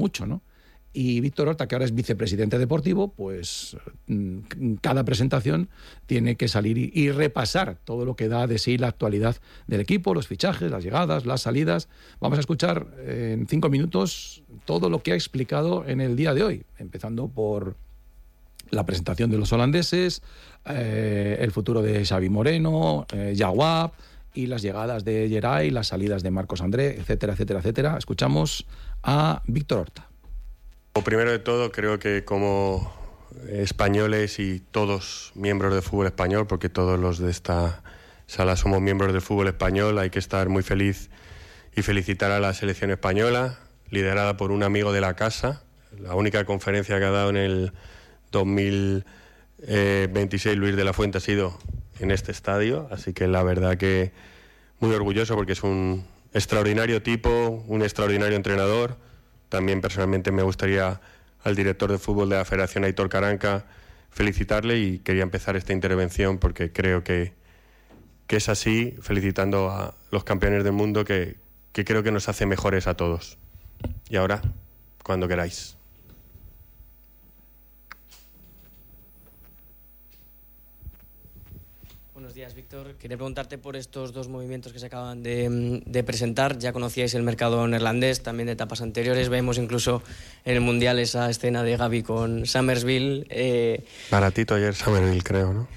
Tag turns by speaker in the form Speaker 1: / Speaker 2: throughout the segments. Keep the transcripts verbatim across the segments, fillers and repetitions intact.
Speaker 1: mucho, ¿no? Y Víctor Horta, que ahora es vicepresidente deportivo, pues cada presentación tiene que salir y, y repasar todo lo que da de sí la actualidad del equipo, los fichajes, las llegadas, las salidas. Vamos a escuchar en cinco minutos todo lo que ha explicado en el día de hoy, empezando por la presentación de los holandeses, eh, el futuro de Xavi Moreno, eh, Jawab, y las llegadas de Geray, las salidas de Marcos André, etcétera, etcétera, etcétera. Escuchamos a Víctor Horta.
Speaker 2: Primero de todo, creo que como españoles y todos miembros del fútbol español, porque todos los de esta sala somos miembros del fútbol español, hay que estar muy feliz y felicitar a la selección española, liderada por un amigo de la casa. La única conferencia que ha dado en el dos mil veintiséis Luis de la Fuente ha sido en este estadio, así que la verdad que muy orgulloso porque es un extraordinario tipo, un extraordinario entrenador. También personalmente me gustaría al director de fútbol de la Federación, Aitor Caranca, felicitarle, y quería empezar esta intervención porque creo que, que es así, felicitando a los campeones del mundo, que, que creo que nos hace mejores a todos. Y ahora, cuando queráis.
Speaker 3: Buenos días, Víctor. Quería preguntarte por estos dos movimientos que se acaban de, de presentar. Ya conocíais el mercado neerlandés, también de etapas anteriores. Vemos incluso en el Mundial esa escena de Gavi con Summersville. Eh...
Speaker 2: Baratito ayer Summersville, creo, ¿no?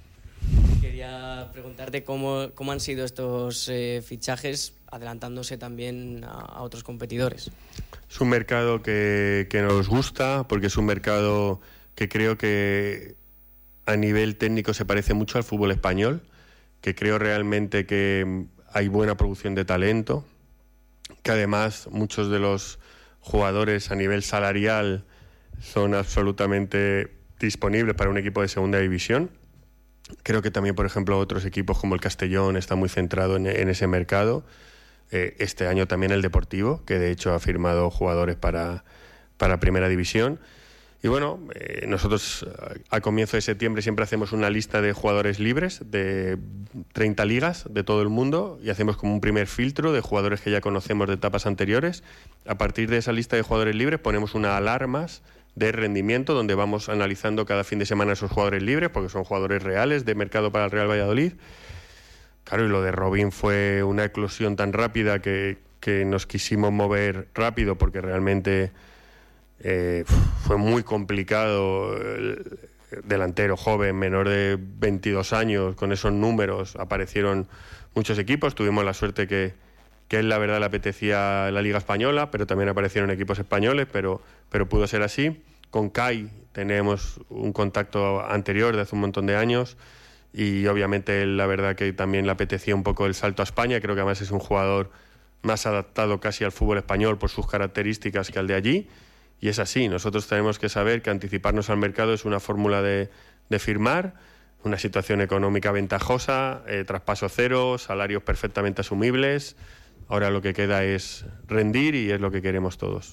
Speaker 3: Quería preguntarte cómo, cómo han sido estos eh, fichajes, adelantándose también a, a otros competidores.
Speaker 2: Es un mercado que, que nos gusta, porque es un mercado que creo que a nivel técnico se parece mucho al fútbol español, que creo realmente que hay buena producción de talento, que además muchos de los jugadores a nivel salarial son absolutamente disponibles para un equipo de segunda división. Creo que también, por ejemplo, otros equipos como el Castellón están muy centrados en, en ese mercado. Eh, este año también el Deportivo, que de hecho ha firmado jugadores para, para Primera División. Y bueno, eh, nosotros a comienzo de septiembre siempre hacemos una lista de jugadores libres de treinta ligas de todo el mundo, y hacemos como un primer filtro de jugadores que ya conocemos de etapas anteriores. A partir de esa lista de jugadores libres ponemos unas alarmas de rendimiento donde vamos analizando cada fin de semana esos jugadores libres, porque son jugadores reales de mercado para el Real Valladolid. Claro, y lo de Robin fue una eclosión tan rápida que, que nos quisimos mover rápido, porque realmente Eh, fue muy complicado. El delantero joven, menor de veintidós años, con esos números, aparecieron muchos equipos. Tuvimos la suerte que, que él, la verdad, le apetecía la Liga Española, pero también aparecieron equipos españoles, pero, pero pudo ser así. Con Kai tenemos un contacto anterior de hace un montón de años, y obviamente él, la verdad, que también le apetecía un poco el salto a España. Creo que además es un jugador más adaptado casi al fútbol español por sus características que al de allí. Y es así, nosotros tenemos que saber que anticiparnos al mercado es una fórmula de, de firmar, una situación económica ventajosa, eh, traspaso cero, salarios perfectamente asumibles. Ahora lo que queda es rendir, y es lo que queremos todos.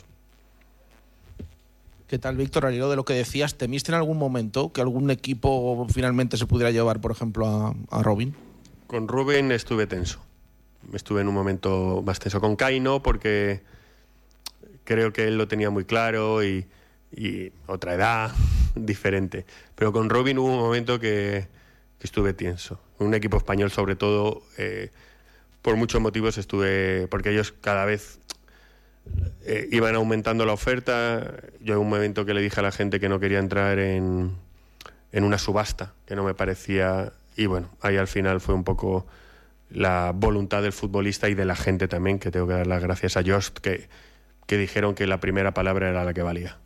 Speaker 4: ¿Qué tal, Víctor? Al hilo de lo que decías, ¿temiste en algún momento que algún equipo finalmente se pudiera llevar, por ejemplo, a, a Robin?
Speaker 2: Con Rubén estuve tenso. Estuve en un momento más tenso. Con Kai no, porque creo que él lo tenía muy claro, y, y otra edad diferente. Pero con Robin hubo un momento que, que estuve tenso. Un equipo español, sobre todo, eh, por muchos motivos estuve, porque ellos cada vez eh, iban aumentando la oferta. Yo en un momento que le dije a la gente que no quería entrar en, en una subasta, que no me parecía, y bueno, ahí al final fue un poco la voluntad del futbolista y de la gente también, que tengo que dar las gracias a Jost, que que dijeron que la primera palabra era la que valía.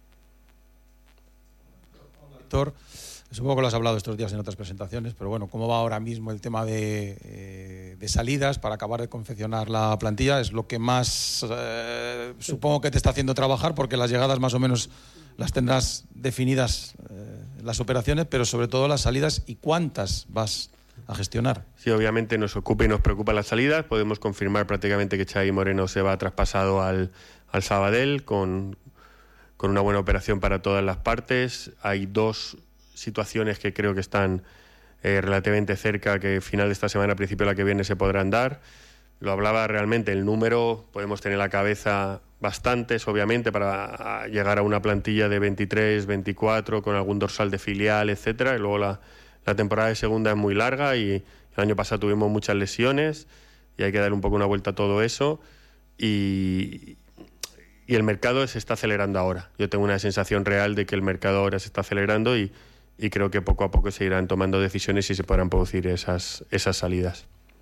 Speaker 1: Doctor, supongo que lo has hablado estos días en otras presentaciones, pero bueno, ¿cómo va ahora mismo el tema de, eh, de salidas para acabar de confeccionar la plantilla? Es lo que más eh, supongo que te está haciendo trabajar, porque las llegadas más o menos las tendrás definidas, eh, las operaciones, pero sobre todo las salidas, y cuántas vas a gestionar.
Speaker 2: Sí, obviamente nos ocupa y nos preocupa las salidas. Podemos confirmar prácticamente que Xavi Moreno se va traspasado al, al Sabadell con, con una buena operación para todas las partes. Hay dos situaciones que creo que están eh, relativamente cerca, que final de esta semana, principio de la que viene, se podrán dar. lo hablaba realmente, el número, podemos tener en la cabeza bastantes, obviamente, para llegar a una plantilla de veintitrés, veinticuatro, con algún dorsal de filial, etcétera. Y luego la, la temporada de segunda es muy larga y el año pasado tuvimos muchas lesiones y hay que darle un poco una vuelta a todo eso. Y, y el mercado se está acelerando ahora. Yo tengo una sensación real de que el mercado ahora se está acelerando y, y creo que poco a poco se irán tomando decisiones y se podrán producir esas, esas salidas.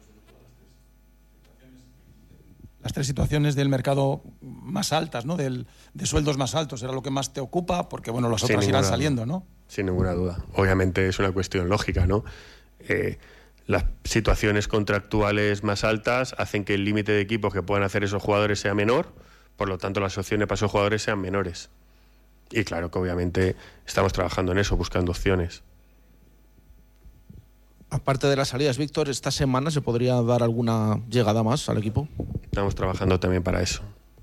Speaker 1: Las tres situaciones del mercado más altas, ¿no? Del, de sueldos más altos, era lo que más te ocupa, porque bueno, las otras irán saliendo, ¿no?
Speaker 2: Sin ninguna duda. Obviamente es una cuestión lógica, ¿no? Eh, las situaciones contractuales más altas hacen que el límite de equipos que puedan hacer esos jugadores sea menor, por lo tanto las opciones para esos jugadores sean menores. Y claro que obviamente estamos trabajando en eso, buscando opciones.
Speaker 4: Aparte de las salidas, Víctor, ¿esta semana se podría dar alguna llegada más al equipo?
Speaker 2: Estamos trabajando también para eso.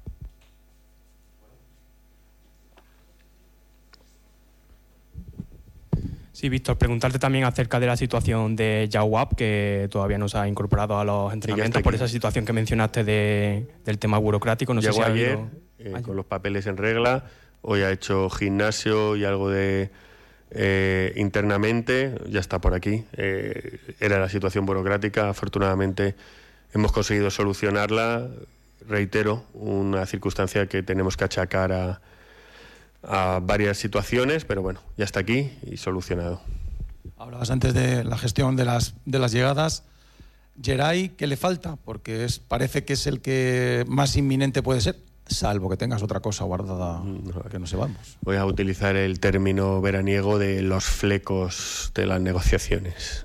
Speaker 5: Sí, Víctor, preguntarte también acerca de la situación de Jauab, que todavía no se ha incorporado a los entrenamientos por esa situación que mencionaste de, del tema burocrático. No
Speaker 2: Llegó
Speaker 5: sé si
Speaker 2: ayer,
Speaker 5: habido...
Speaker 2: eh,
Speaker 5: ayer,
Speaker 2: con los papeles en regla. Hoy ha hecho gimnasio y algo de eh, internamente. Ya está por aquí. Eh, era la situación burocrática. Afortunadamente hemos conseguido solucionarla. Reitero, una circunstancia que tenemos que achacar a... a varias situaciones, pero bueno, ya está aquí y solucionado.
Speaker 1: Hablabas antes de la gestión de las, de las llegadas. Geray, ¿qué le falta? Porque es, parece que es el que más inminente puede ser, salvo que tengas otra cosa guardada no, que no sepamos.
Speaker 2: Voy a utilizar el término veraniego de los flecos de las negociaciones.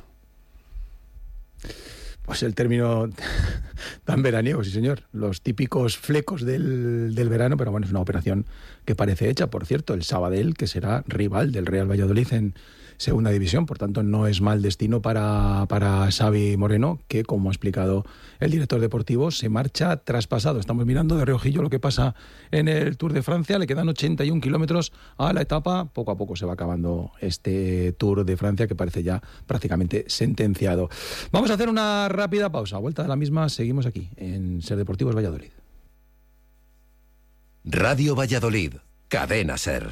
Speaker 1: Pues el término tan veraniego, sí señor. Los típicos flecos del, del verano, pero bueno, es una operación que parece hecha. Por cierto, el Sabadell, que será rival del Real Valladolid en segunda división, por tanto no es mal destino para, para Xavi Moreno, que como ha explicado el director deportivo, se marcha traspasado. Estamos mirando de reojillo lo que pasa en el Tour de Francia, le quedan ochenta y un kilómetros a la etapa, poco a poco se va acabando este Tour de Francia que parece ya prácticamente sentenciado. Vamos a hacer una rápida pausa, a vuelta de la misma seguimos aquí en Ser Deportivos Valladolid.
Speaker 6: Radio Valladolid, Cadena Ser.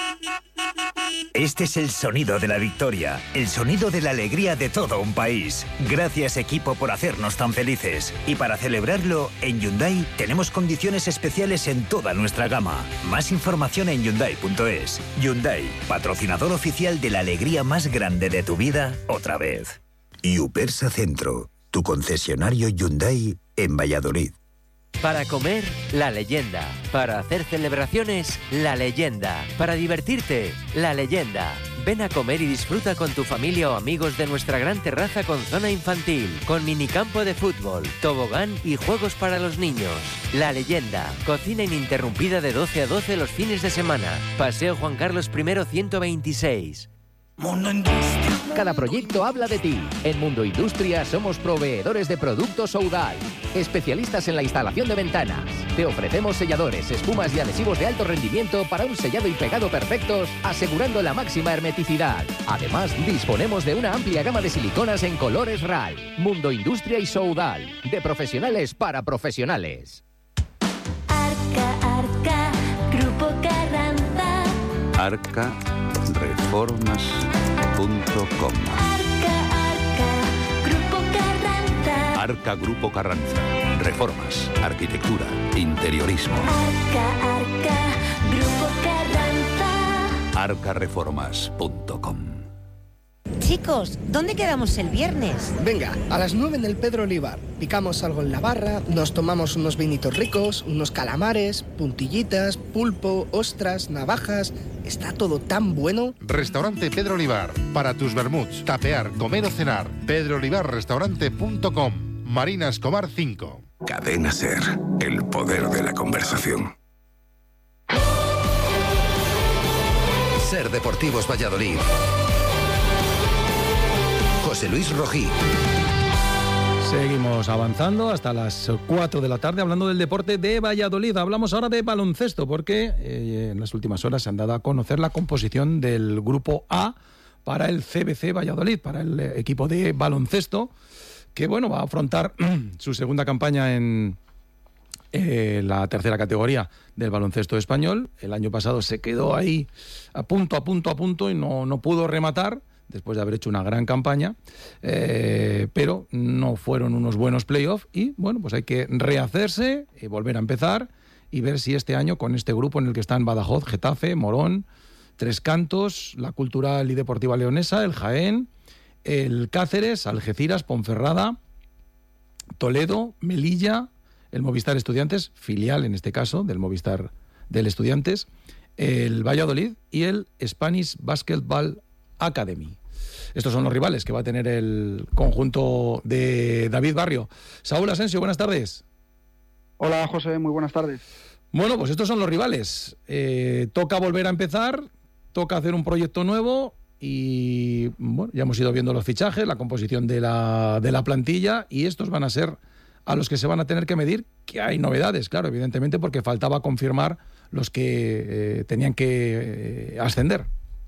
Speaker 7: Este es el sonido de la victoria, el sonido de la alegría de todo un país. Gracias, equipo, por hacernos tan felices. Y para celebrarlo, en Hyundai tenemos condiciones especiales en toda nuestra gama. Más información en Hyundai punto es. Hyundai, patrocinador oficial de la alegría más grande de tu vida, otra vez.
Speaker 8: Yupersa Centro, tu concesionario Hyundai en Valladolid.
Speaker 9: Para comer, La Leyenda. Para hacer celebraciones, La Leyenda. Para divertirte, La Leyenda. Ven a comer y disfruta con tu familia o amigos de nuestra gran terraza con zona infantil, con minicampo de fútbol, tobogán y juegos para los niños. La Leyenda. Cocina ininterrumpida de doce a doce los fines de semana. Paseo Juan Carlos primero ciento veintiséis.
Speaker 10: Mundo Industria. Cada proyecto habla de ti. En Mundo Industria somos proveedores de productos Soudal, especialistas en la instalación de ventanas. Te ofrecemos selladores, espumas y adhesivos de alto rendimiento para un sellado y pegado perfectos, asegurando la máxima hermeticidad. Además, disponemos de una amplia gama de siliconas en colores R A L. Mundo Industria y Soudal, de profesionales para profesionales.
Speaker 11: Arca, Arca, Grupo Carranza.
Speaker 12: Arca Reformas punto com.
Speaker 11: Arca, Arca, Grupo Carranza.
Speaker 12: Arca Grupo Carranza. Reformas, arquitectura, interiorismo.
Speaker 11: Arca, Arca, Grupo Carranza.
Speaker 12: Arca Reformas punto com.
Speaker 13: Chicos, ¿dónde quedamos el viernes?
Speaker 14: Venga, a las nueve en el Pedro Olivar. Picamos algo en la barra, nos tomamos unos vinitos ricos, unos calamares, puntillitas, pulpo, ostras, navajas. Está todo tan bueno.
Speaker 15: Restaurante Pedro Olivar. Para tus vermuts, tapear, comer o cenar. pedro olivar restaurante punto com. Marina Escobar cinco.
Speaker 8: Cadena Ser. El poder de la conversación.
Speaker 6: Ser Deportivos Valladolid. José Luis Rojí.
Speaker 1: Seguimos avanzando hasta las cuatro de la tarde hablando del deporte de Valladolid. Hablamos ahora de baloncesto porque eh, en las últimas horas se han dado a conocer la composición del grupo A para el C B C Valladolid, para el equipo de baloncesto. que bueno, va a afrontar su segunda campaña en eh, la tercera categoría del baloncesto español. El año pasado se quedó ahí a punto, a punto, a punto y no, no pudo rematar después de haber hecho una gran campaña, eh, pero no fueron unos buenos playoffs y bueno, pues hay que rehacerse y volver a empezar y ver si este año con este grupo en el que están Badajoz, Getafe, Morón, Tres Cantos, la Cultural y Deportiva Leonesa, el Jaén, el Cáceres, Algeciras, Ponferrada, Toledo, Melilla, el Movistar Estudiantes, filial en este caso del Movistar del Estudiantes, el Valladolid y el Spanish Basketball Academy. Estos son los rivales que va a tener el conjunto de David Barrio. Saúl Asensio, buenas tardes.
Speaker 16: Hola, José, muy buenas tardes.
Speaker 1: Bueno, pues estos son los rivales. Eh, toca volver a empezar, toca hacer un proyecto nuevo y bueno, ya hemos ido viendo los fichajes, la composición de la, de la plantilla y estos van a ser a los que se van a tener que medir, que hay novedades, claro, evidentemente, porque faltaba confirmar los que eh, tenían que eh, ascender.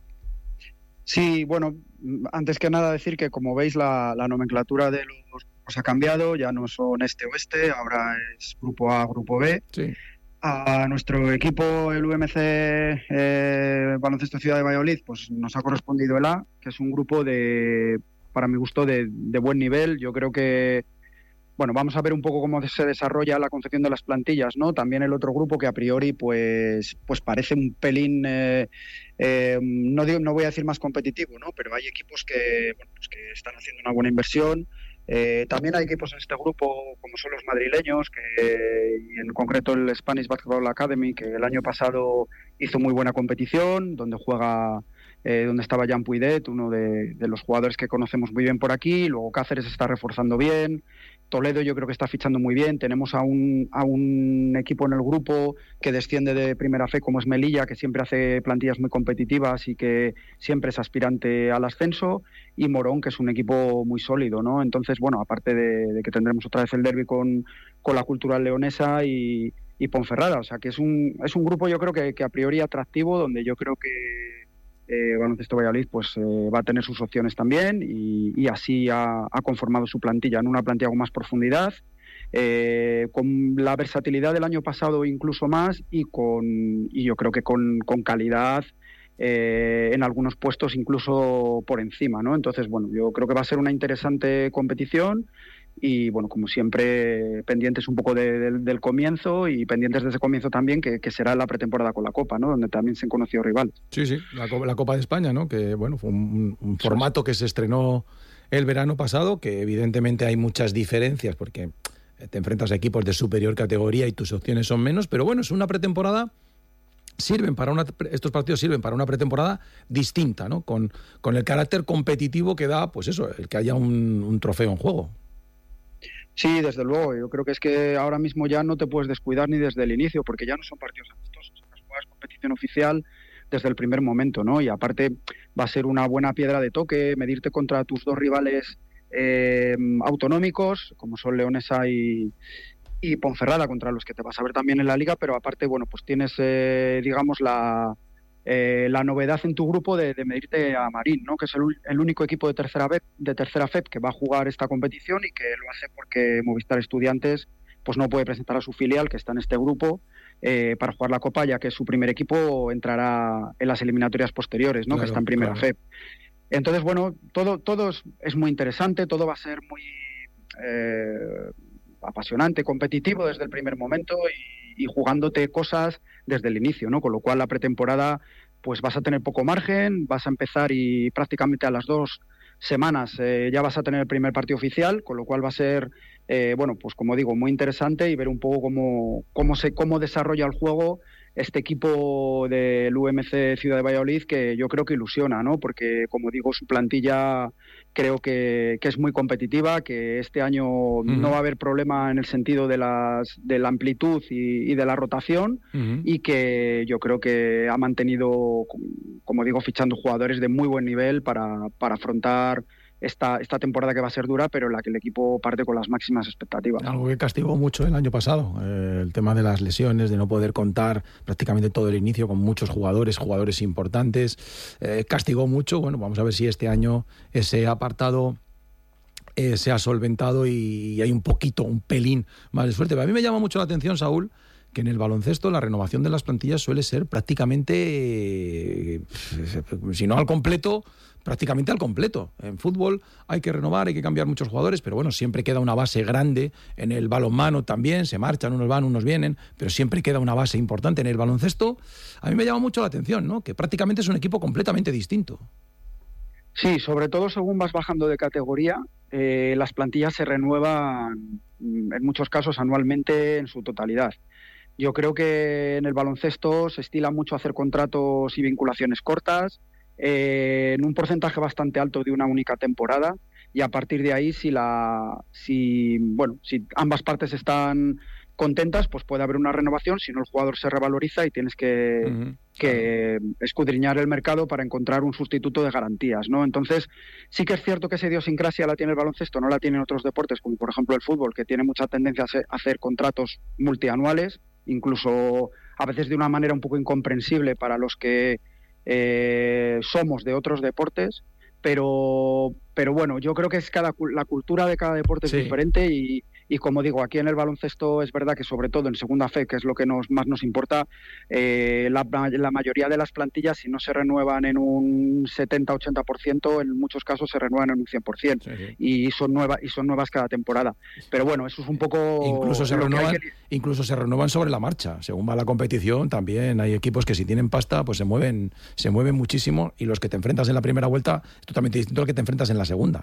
Speaker 16: Sí, bueno, antes que nada decir que como veis la, la nomenclatura de los grupos ha cambiado, ya no son este-oeste, ahora es grupo A, grupo B.
Speaker 1: Sí.
Speaker 16: A nuestro equipo, el U M C eh, Baloncesto Ciudad de Valladolid, pues nos ha correspondido el A, que es un grupo de, para mi gusto, de, de buen nivel. Yo creo que, bueno, vamos a ver un poco cómo se desarrolla la concepción de las plantillas, ¿no? También el otro grupo que a priori, pues, pues parece un pelín, eh, eh, no digo, no voy a decir más competitivo, ¿no? Pero hay equipos que, bueno, pues que están haciendo una buena inversión. Eh, también hay equipos en este grupo, como son los madrileños, que y en concreto el Spanish Basketball Academy, que el año pasado hizo muy buena competición, donde juega, eh, donde estaba Jan Puidet, uno de, de los jugadores que conocemos muy bien por aquí. Luego Cáceres está reforzando bien. Toledo yo creo que está fichando muy bien. Tenemos a un, a un equipo en el grupo que desciende de primera fe como es Melilla, que siempre hace plantillas muy competitivas y que siempre es aspirante al ascenso, y Morón, que es un equipo muy sólido, ¿no? Entonces, bueno, aparte de, de que tendremos otra vez el derbi con, con la Cultural Leonesa y, y Ponferrada, o sea que es un, es un grupo yo creo que, que a priori atractivo, donde yo creo que Eh, Baloncesto Valladolid pues eh, va a tener sus opciones también y, y así ha, ha conformado su plantilla, en una plantilla con más profundidad, eh, con la versatilidad del año pasado incluso más y con y yo creo que con, con calidad eh, en algunos puestos incluso por encima, ¿no? Entonces, bueno, yo creo que va a ser una interesante competición. Y bueno, como siempre, pendientes un poco de, de, del comienzo y pendientes de ese comienzo también, que, que será la pretemporada con la Copa, ¿no? Donde también se han conocido rivales.
Speaker 1: Sí, sí, la, la Copa de España, ¿no? Que bueno, fue un, un formato que se estrenó el verano pasado, que evidentemente hay muchas diferencias porque te enfrentas a equipos de superior categoría y tus opciones son menos, pero bueno, es una pretemporada. Sirven para una, estos partidos sirven para una pretemporada distinta, ¿no? Con, con el carácter competitivo que da, pues eso, el que haya un, un trofeo en juego.
Speaker 16: Sí, desde luego. Yo creo que es que ahora mismo ya no te puedes descuidar ni desde el inicio, porque ya no son partidos amistosos. Juegas competición oficial desde el primer momento, ¿no? Y aparte va a ser una buena piedra de toque, medirte contra tus dos rivales eh, autonómicos, como son Leonesa y, y Ponferrada, contra los que te vas a ver también en la Liga, pero aparte, bueno, pues tienes, eh, digamos, la... Eh, la novedad en tu grupo de, de medirte a Marín, ¿no? Que es el, el único equipo de tercera B, de tercera F E P que va a jugar esta competición y que lo hace porque Movistar Estudiantes pues no puede presentar a su filial, que está en este grupo, eh, para jugar la Copa, ya que su primer equipo entrará en las eliminatorias posteriores, ¿no? Claro, que está en primera claro. F E P. Entonces, bueno, todo, todo es, es muy interesante, todo va a ser muy eh, apasionante, competitivo desde el primer momento y, y jugándote cosas desde el inicio, ¿no? Con lo cual la pretemporada pues vas a tener poco margen, vas a empezar y prácticamente a las dos semanas eh, ya vas a tener el primer partido oficial, con lo cual va a ser, eh, bueno, pues como digo, muy interesante y ver un poco cómo, cómo, se, cómo desarrolla el juego este equipo del U M C Ciudad de Valladolid, que yo creo que ilusiona, ¿no? Porque, como digo, su plantilla creo que, que es muy competitiva, que este año uh-huh. no va a haber problema en el sentido de, las, de la amplitud y, y de la rotación, uh-huh. y que yo creo que ha mantenido, como digo, fichando jugadores de muy buen nivel para, para afrontar esta, esta temporada que va a ser dura, pero en la que el equipo parte con las máximas expectativas.
Speaker 1: Algo que castigó mucho el año pasado, eh, el tema de las lesiones, de no poder contar prácticamente todo el inicio con muchos jugadores, jugadores importantes, eh, castigó mucho. Bueno, vamos a ver si este año ese apartado eh, se ha solventado y hay un poquito, un pelín más de suerte. Pero a mí me llama mucho la atención, Saúl, que en el baloncesto la renovación de las plantillas suele ser prácticamente, eh, si no al completo, prácticamente al completo. En fútbol hay que renovar, hay que cambiar muchos jugadores, pero bueno, siempre queda una base grande. En el balonmano también, se marchan, unos van, unos vienen, pero siempre queda una base importante. En el baloncesto a mí me llama mucho la atención, ¿no? Que prácticamente es un equipo completamente distinto.
Speaker 16: Sí, sobre todo según vas bajando de categoría, eh, las plantillas se renuevan en muchos casos anualmente en su totalidad. Yo creo que en el baloncesto se estila mucho hacer contratos y vinculaciones cortas, eh, en un porcentaje bastante alto de una única temporada, y a partir de ahí, si la, si bueno, si ambas partes están contentas, pues puede haber una renovación. Si no, el jugador se revaloriza y tienes que, uh-huh. que escudriñar el mercado para encontrar un sustituto de garantías, ¿no? Entonces, sí que es cierto que esa idiosincrasia la tiene el baloncesto, no la tienen otros deportes, como por ejemplo el fútbol, que tiene mucha tendencia a hacer contratos multianuales, incluso a veces de una manera un poco incomprensible para los que eh, somos de otros deportes, pero pero bueno, yo creo que es cada la cultura de cada deporte es sí. diferente y, y como digo, aquí en el baloncesto es verdad que sobre todo en segunda fe, que es lo que nos más nos importa, eh, la, la mayoría de las plantillas, si no se renuevan en un setenta a ochenta por ciento, en muchos casos se renuevan en un cien por ciento, sí, sí. y son nuevas y son nuevas cada temporada. Pero bueno, eso es un poco...
Speaker 1: Incluso se, renuevan, que... incluso se renuevan sobre la marcha. Según va la competición, también hay equipos que si tienen pasta, pues se mueven, se mueven muchísimo, y los que te enfrentas en la primera vuelta es totalmente distinto al que te enfrentas en la segunda.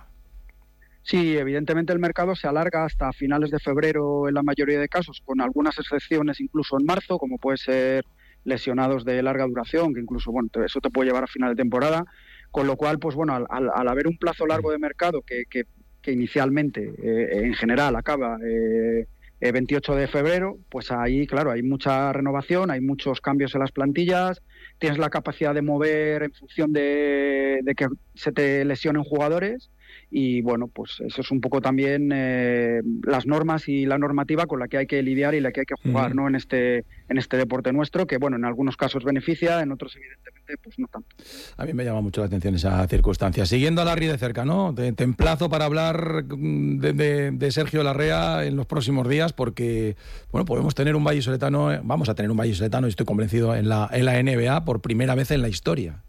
Speaker 16: Sí, evidentemente el mercado se alarga hasta finales de febrero en la mayoría de casos, con algunas excepciones incluso en marzo, como puede ser lesionados de larga duración, que incluso, bueno, eso te puede llevar a final de temporada, con lo cual, pues bueno, al, al, al haber un plazo largo de mercado que, que, que inicialmente, eh, en general, acaba eh, el veintiocho de febrero, pues ahí, claro, hay mucha renovación, hay muchos cambios en las plantillas, tienes la capacidad de mover en función de, de que se te lesionen jugadores. Y bueno, pues eso es un poco también eh, las normas y la normativa con la que hay que lidiar y la que hay que jugar, ¿no? En este en este deporte nuestro, que bueno, en algunos casos beneficia, en otros evidentemente pues no tanto.
Speaker 1: A mí me llama mucho la atención esa circunstancia. Siguiendo a Larry de cerca, ¿no? Te, te emplazo para hablar de, de, de Sergio Larrea en los próximos días, porque bueno, podemos tener un vallisoletano, vamos a tener un vallisoletano, y estoy convencido, en la, en la N B A por primera vez en la historia.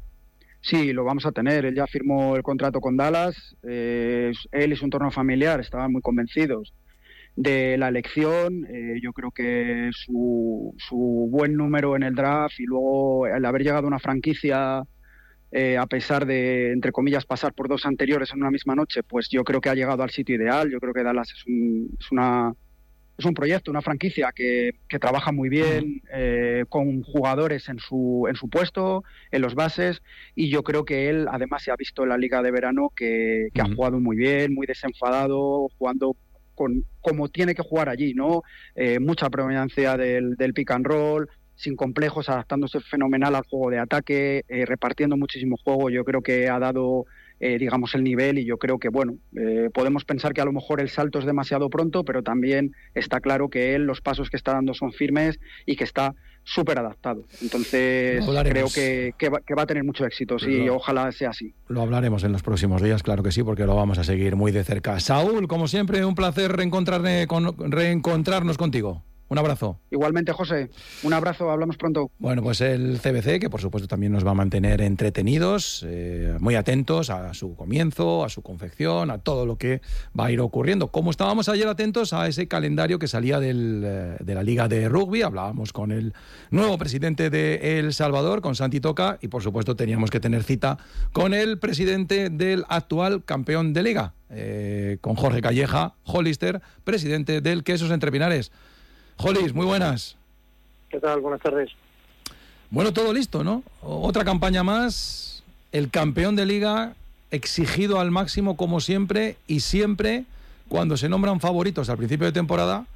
Speaker 16: Sí, lo vamos a tener. Él ya firmó el contrato con Dallas. Eh, él y su entorno familiar estaban muy convencidos de la elección. Eh, yo creo que su, su buen número en el draft y luego el haber llegado a una franquicia, eh, a pesar de, entre comillas, pasar por dos anteriores en una misma noche, pues yo creo que ha llegado al sitio ideal. Yo creo que Dallas es, un, es una... Es un proyecto, una franquicia que, que trabaja muy bien, eh, con jugadores en su en su puesto, en los bases, y yo creo que él además se ha visto en la Liga de Verano que, que uh-huh. ha jugado muy bien, muy desenfadado, jugando con como tiene que jugar allí, ¿no? Eh, mucha predominancia del, del pick and roll, sin complejos, adaptándose fenomenal al juego de ataque, eh, repartiendo muchísimo juego. Yo creo que ha dado... Eh, digamos el nivel, y yo creo que bueno, eh, podemos pensar que a lo mejor el salto es demasiado pronto, pero también está claro que él, los pasos que está dando son firmes y que está súper adaptado. Entonces creo que, que, va, que va a tener mucho éxito, sí, lo, ojalá sea así.
Speaker 1: Lo hablaremos en los próximos días, claro que sí, porque lo vamos a seguir muy de cerca. Saúl, como siempre, un placer reencontrarme con, reencontrarnos contigo. Un abrazo.
Speaker 16: Igualmente, José. Un abrazo, hablamos pronto.
Speaker 1: Bueno, pues el C B C, que por supuesto también nos va a mantener entretenidos, eh, muy atentos a su comienzo, a su confección, a todo lo que va a ir ocurriendo. Como estábamos ayer atentos a ese calendario que salía del, de la Liga de Rugby, hablábamos con el nuevo presidente de El Salvador, con Santi Toca, y por supuesto teníamos que tener cita con el presidente del actual campeón de Liga, eh, con Jorge Calleja, Hollister, presidente del Quesos Entre Pinares. Jolis, muy buenas.
Speaker 17: ¿Qué tal? Buenas tardes.
Speaker 1: Bueno, todo listo, ¿no? Otra campaña más, el campeón de Liga exigido al máximo como siempre, y siempre cuando se nombran favoritos al principio de temporada,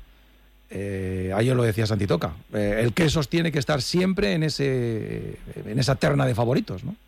Speaker 1: eh, ayer lo decía Santi Toca, eh, el Quesos tiene que estar siempre en ese en esa terna de favoritos, ¿no?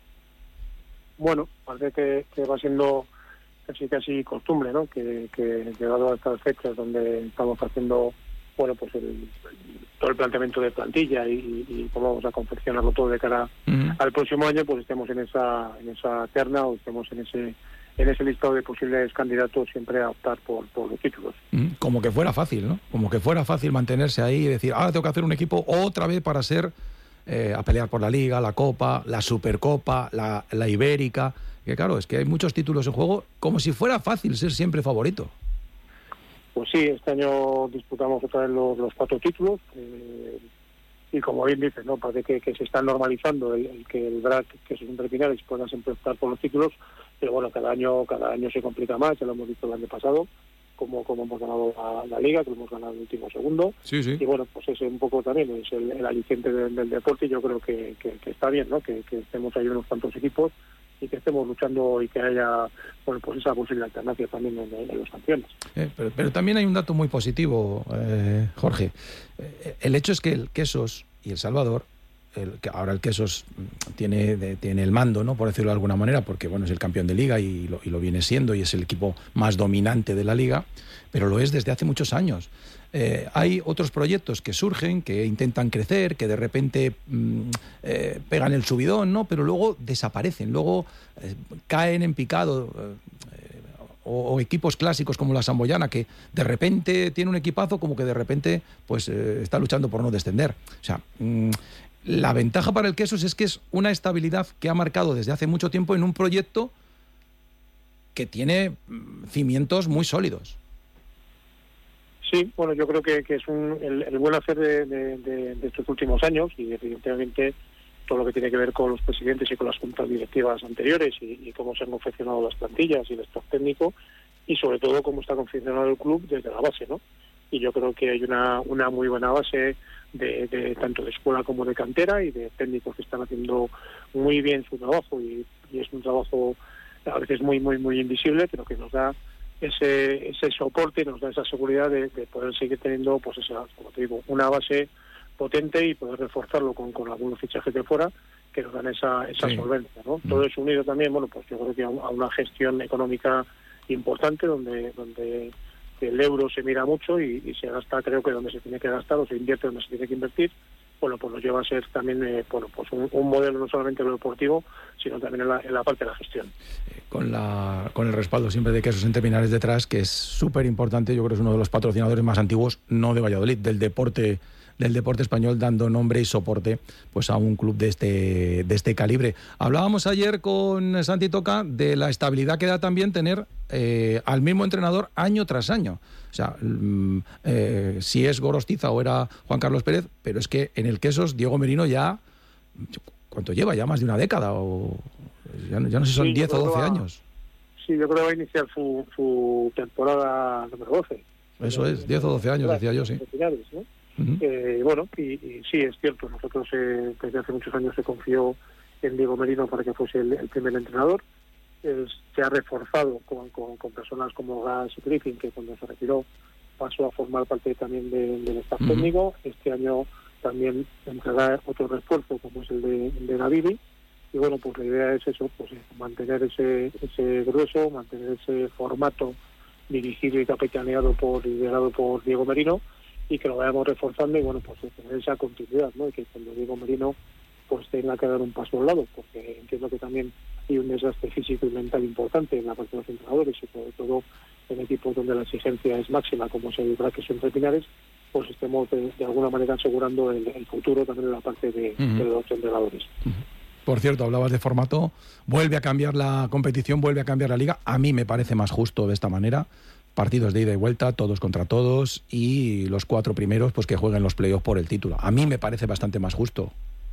Speaker 17: Bueno, parece que, que va siendo casi casi costumbre, ¿no? Que, que llegado a estas fechas donde estamos haciendo bueno, pues el, todo el planteamiento de plantilla y, y cómo vamos a confeccionarlo todo de cara uh-huh. al próximo año, pues estemos en esa en esa terna o estemos en ese en ese listado de posibles candidatos siempre a optar por, por los títulos.
Speaker 1: Como que fuera fácil, ¿no? Como que fuera fácil mantenerse ahí y decir, ahora tengo que hacer un equipo otra vez para ser, eh, a pelear por la Liga, la Copa, la Supercopa, la, la Ibérica. Que claro, es que hay muchos títulos en juego, como si fuera fácil ser siempre favorito.
Speaker 17: Pues sí, este año disputamos otra vez los, los cuatro títulos, eh, y como bien dices, ¿no? Parece que, que se está normalizando el, el que el B R A C, que son terminales, puedan siempre optar por los títulos, pero bueno, cada año cada año se complica más, ya lo hemos visto el año pasado, como, como hemos ganado la, la Liga, que hemos ganado el último segundo,
Speaker 1: sí, sí.
Speaker 17: Y bueno, pues ese un poco también es el, el aliciente del, del deporte, y yo creo que, que, que está bien, ¿no? Que, que estemos ahí unos cuantos equipos y que estemos luchando y que haya, bueno, pues esa posible alternancia también en, en los campeones.
Speaker 1: Eh, pero, pero también hay un dato muy positivo, eh, Jorge. Eh, el hecho es que el Quesos y el Salvador, el, que ahora el Quesos tiene, de, tiene el mando, ¿no? Por decirlo de alguna manera, porque bueno, es el campeón de Liga y lo, y lo viene siendo, y es el equipo más dominante de la Liga, pero lo es desde hace muchos años. Eh, hay otros proyectos que surgen, que intentan crecer, que de repente mmm, eh, pegan el subidón, ¿no? Pero luego desaparecen, luego eh, caen en picado. Eh, o, o equipos clásicos como la Samboyana, que de repente tiene un equipazo, como que de repente pues eh, está luchando por no descender. O sea, mmm, la ventaja para el Quesos es que es una estabilidad que ha marcado desde hace mucho tiempo en un proyecto que tiene mmm, cimientos muy sólidos.
Speaker 17: Sí, bueno, yo creo que, que es un, el, el buen hacer de, de, de, de estos últimos años, y evidentemente todo lo que tiene que ver con los presidentes y con las juntas directivas anteriores, y, y cómo se han confeccionado las plantillas y el staff técnico, y sobre todo cómo está confeccionado el club desde la base, ¿no? Y yo creo que hay una, una muy buena base de, de tanto de escuela como de cantera, y de técnicos que están haciendo muy bien su trabajo, y, y es un trabajo a veces muy, muy, muy invisible, pero que nos da ese ese soporte, nos da esa seguridad de, de poder seguir teniendo, pues esa, como te digo, una base potente, y poder reforzarlo con, con algunos fichajes de fuera que nos dan esa esa sí. solvencia, ¿no? Mm. Todo eso unido también, bueno, pues yo creo que a, a una gestión económica importante, donde donde el euro se mira mucho y, y se gasta, creo que donde se tiene que gastar, o se invierte donde se tiene que invertir. Bueno, pues lo lleva a ser también eh, bueno, pues un, un modelo no solamente en lo deportivo, sino también en la, en la parte de la gestión.
Speaker 1: Con la con el respaldo siempre de Quesos en Terminales detrás, que es súper importante. Yo creo que es uno de los patrocinadores más antiguos, no de Valladolid, del deporte del deporte español, dando nombre y soporte pues a un club de este de este calibre. Hablábamos ayer con Santi Toca de la estabilidad que da también tener eh, al mismo entrenador año tras año. O sea, eh, si es Gorostiza o era Juan Carlos Pérez, pero es que en el Quesos Diego Merino ya, ¿cuánto lleva? Ya más de una década, o ya, ya no sé si son sí, diez o doce va, años.
Speaker 17: Sí, yo creo que va a iniciar su, su temporada número doce.
Speaker 1: Eso es, diez o doce años, decía yo, sí.
Speaker 17: Finales, ¿no? Uh-huh. eh, bueno, y, y sí, es cierto, nosotros eh, desde hace muchos años se confió en Diego Merino para que fuese el, el primer entrenador. Eh, se ha reforzado con, con, con personas como Gas Griffin, que cuando se retiró pasó a formar parte también de, del staff uh-huh. técnico. Este año también entrará otro refuerzo, como es el de, el de Navidi. Y bueno, pues la idea es eso, pues mantener ese ese grueso, mantener ese formato dirigido y capitaneado por, liderado por Diego Merino, y que lo vayamos reforzando, y bueno, pues tener esa continuidad, ¿no? Y que cuando Diego Merino pues tenga que dar un paso al lado, porque entiendo que también hay un desgaste físico y mental importante en la parte de los entrenadores, y sobre todo en equipos donde la exigencia es máxima, como es el B R A C, que son Pinares, pues estemos de, de alguna manera asegurando el, el futuro también en la parte de, uh-huh. de los entrenadores.
Speaker 1: Uh-huh. Por cierto, hablabas de formato, vuelve a cambiar la competición, vuelve a cambiar la liga. A mí me parece más justo de esta manera. Partidos de ida y vuelta, todos contra todos, y los cuatro primeros pues que jueguen los playoffs por el título. A mí me parece bastante más justo.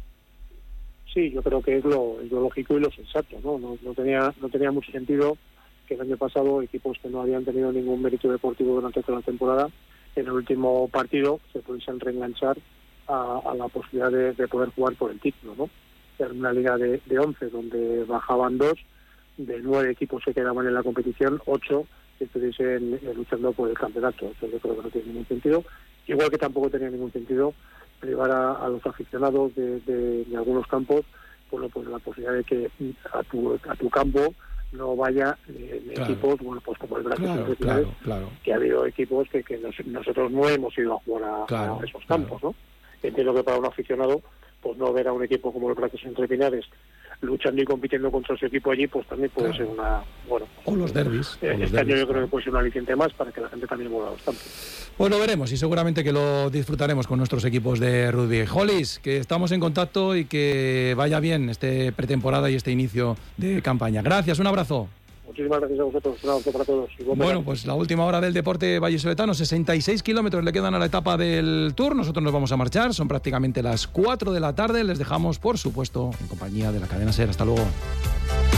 Speaker 17: Sí, yo creo que es lo, es lo lógico y lo sensato, ¿no? No, no tenía no tenía mucho sentido que el año pasado equipos que no habían tenido ningún mérito deportivo durante toda la temporada, en el último partido se pudiesen reenganchar a, a la posibilidad de, de poder jugar por el título, ¿no? Era una liga de, de once donde bajaban dos, de nueve equipos que quedaban en la competición, ocho que estuviesen eh, luchando por el campeonato. Eso yo creo que no tiene ningún sentido. Igual que tampoco tenía ningún sentido privar a, a los aficionados de, de, de algunos campos, bueno, pues la posibilidad de que a tu, a tu campo no vaya eh, claro. equipos, bueno, pues como el Brasil,
Speaker 1: claro, claro, claro.
Speaker 17: que ha habido equipos que, que nos, nosotros no hemos ido a jugar a, claro, a esos campos, claro. ¿no? Entiendo que para un aficionado pues no ver a un equipo como el Prates Entre Pinares luchando y compitiendo contra su equipo allí, pues también puede
Speaker 1: Claro.
Speaker 17: ser una, bueno,
Speaker 1: O los derbis.
Speaker 17: eh,
Speaker 1: o los
Speaker 17: este
Speaker 1: derbis,
Speaker 17: año yo creo
Speaker 1: claro.
Speaker 17: que puede ser un aliciente más para que la gente también mueva bastante.
Speaker 1: Pues lo veremos y seguramente que lo disfrutaremos con nuestros equipos de rugby. Hollis, que estamos en contacto y que vaya bien este pretemporada y este inicio de campaña. Gracias, un abrazo.
Speaker 17: Muchísimas gracias a vosotros, un abrazo para todos. Y buen
Speaker 1: Bueno,
Speaker 17: verano.
Speaker 1: pues la última hora del deporte vallisoletano, sesenta y seis kilómetros le quedan a la etapa del Tour. Nosotros nos vamos a marchar, son prácticamente las cuatro de la tarde. Les dejamos, por supuesto, en compañía de la cadena SER. Hasta luego.